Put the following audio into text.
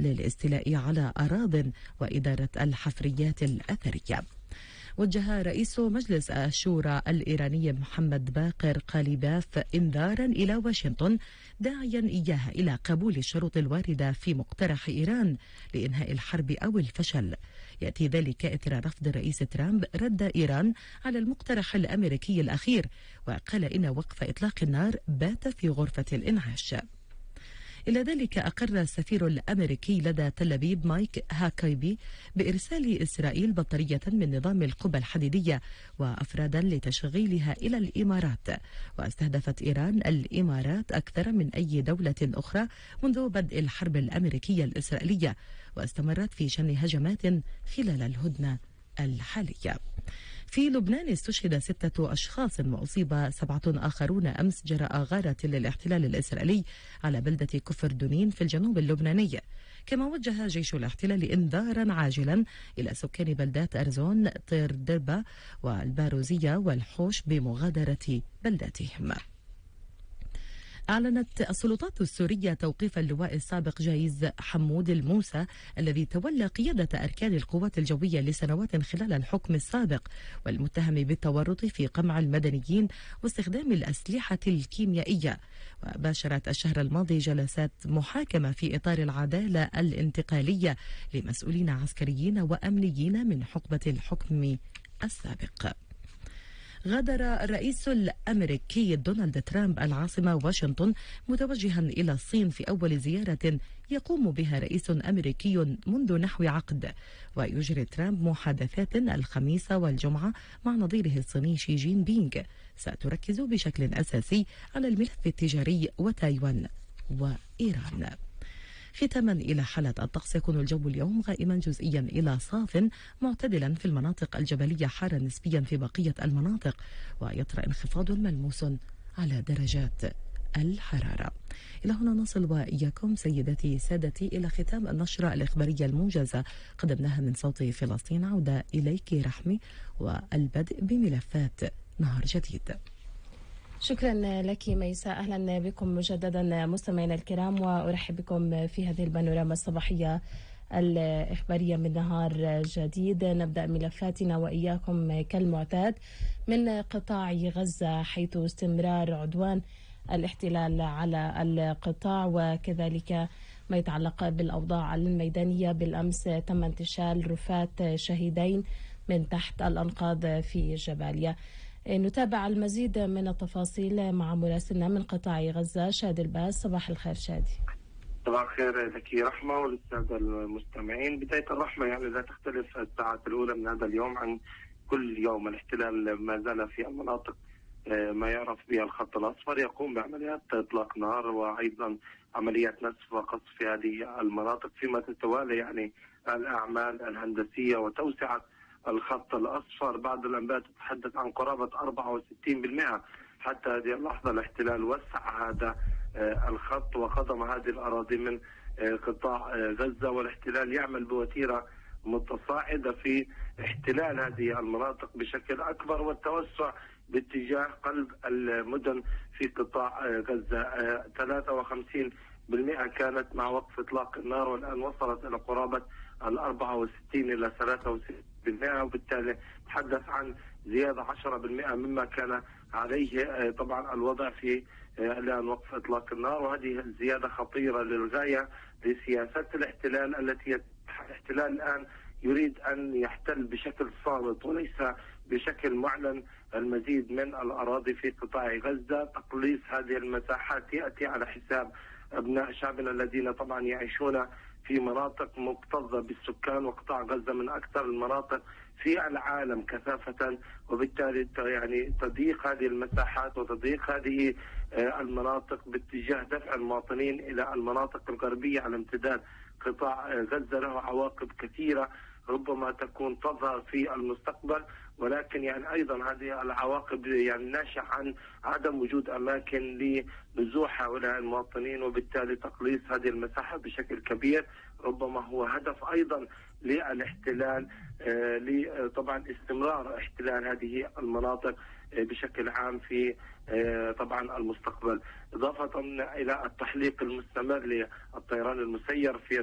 للاستيلاء على أراضٍ وإدارة الحفريات الأثرية. وجه رئيس مجلس الشورى الإيراني محمد باقر قاليباف إنذارا إلى واشنطن داعيا إياها إلى قبول الشروط الواردة في مقترح إيران لإنهاء الحرب أو الفشل. يأتي ذلك إثر رفض الرئيس ترامب رد إيران على المقترح الأمريكي الأخير، وقال إن وقف إطلاق النار بات في غرفة الإنعاش. إلى ذلك أقر السفير الأمريكي لدى تل أبيب مايك هاكايبي بإرسال إسرائيل بطارية من نظام القبة الحديدية وأفرادا لتشغيلها إلى الإمارات. واستهدفت إيران الإمارات أكثر من أي دولة أخرى منذ بدء الحرب الأمريكية الإسرائيلية، واستمرت في شن هجمات خلال الهدنة الحالية. في لبنان استشهد 6 أشخاص وأصيب 7 آخرون أمس جراء غارة للاحتلال الإسرائيلي على بلدة كفر دونين في الجنوب اللبناني. كما وجه جيش الاحتلال إنذارا عاجلا إلى سكان بلدات أرزون طير دربة والباروزية والحوش بمغادرة بلداتهم. أعلنت السلطات السورية توقيف اللواء السابق جايز حمود الموسى الذي تولى قيادة أركان القوات الجوية لسنوات خلال الحكم السابق، والمتهم بالتورط في قمع المدنيين واستخدام الأسلحة الكيميائية. وباشرت الشهر الماضي جلسات محاكمة في إطار العدالة الانتقالية لمسؤولين عسكريين وأمنيين من حقبة الحكم السابق. غادر الرئيس الأمريكي دونالد ترامب العاصمة واشنطن متوجها إلى الصين في أول زيارة يقوم بها رئيس أمريكي منذ نحو عقد. ويجري ترامب محادثات الخميس والجمعة مع نظيره الصيني شي جين بينغ ستركز بشكل أساسي على الملف التجاري وتايوان وإيران. ختاما إلى حالة الطقس، يكون الجو اليوم غائما جزئيا إلى صاف معتدلا في المناطق الجبلية، حارا نسبيا في بقية المناطق، ويطرأ انخفاض ملموس على درجات الحرارة. إلى هنا نصل وإياكم سيداتي سادتي إلى ختام النشرة الإخبارية الموجزة قدمناها من صوت فلسطين. عودة إليك رحمي والبدء بملفات نهار جديد. شكرا لك ميساء، أهلا بكم مجددا مستمعينا الكرام، وأرحب بكم في هذه البانوراما الصباحية الإخبارية من نهار جديد. نبدأ ملفاتنا وإياكم كالمعتاد من قطاع غزة، حيث استمرار عدوان الاحتلال على القطاع وكذلك ما يتعلق بالأوضاع الميدانية. بالأمس تم انتشال رفات شهيدين من تحت الأنقاض في جباليا. نتابع المزيد من التفاصيل مع مراسلنا من قطاع غزة شادي الباز. صباح الخير شادي. صباح الخير لك رحمة وللسادة المستمعين. بداية الرحمة يعني لا تختلف الساعات الأولى من هذا اليوم عن كل يوم. الاحتلال ما زال في المناطق ما يعرف بها الخط الأصفر يقوم بعمليات إطلاق نار وأيضا عمليات نسف وقصف في هذه المناطق، فيما تتوالى يعني الأعمال الهندسية وتوسعة الخط الأصفر. بعض الأنباء تتحدث عن قرابة 64% حتى هذه اللحظة. الاحتلال وسع هذا الخط وقضم هذه الأراضي من قطاع غزة، والاحتلال يعمل بوتيرة متصاعدة في احتلال هذه المناطق بشكل أكبر والتوسع باتجاه قلب المدن في قطاع غزة. 53% كانت مع وقف إطلاق النار، والآن وصلت إلى قرابة 64 إلى 63%، وبالتالي تحدث عن زيادة 10% مما كان عليه طبعا الوضع في الآن وقف إطلاق النار. وهذه الزيادة خطيرة للغاية لسياسات الاحتلال التي الاحتلال الآن يريد أن يحتل بشكل صامت وليس بشكل معلن المزيد من الأراضي في قطاع غزة. تقليص هذه المساحات يأتي على حساب أبناء شعبنا الذين طبعا يعيشون في مناطق مكتظة بالسكان، وقطاع غزة من أكثر المناطق في العالم كثافة، وبالتالي يعني تضييق هذه المساحات وتضييق هذه المناطق باتجاه دفع المواطنين إلى المناطق الغربية على امتداد قطاع غزة له عواقب كثيرة ربما تكون تظهر في المستقبل، ولكن يعني أيضا هذه العواقب يعني ناشئة عن عدم وجود أماكن لنزوح هؤلاء المواطنين، وبالتالي تقليص هذه المساحة بشكل كبير ربما هو هدف أيضا للاحتلال طبعا استمرار احتلال هذه المناطق بشكل عام في طبعا المستقبل، إضافة إلى التحليق المستمر للطيران المسير في